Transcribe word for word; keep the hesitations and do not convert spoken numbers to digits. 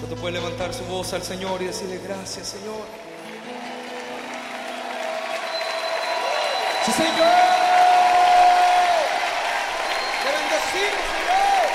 Usted puede levantar su voz al Señor y decirle gracias, Señor. Sí, Señor.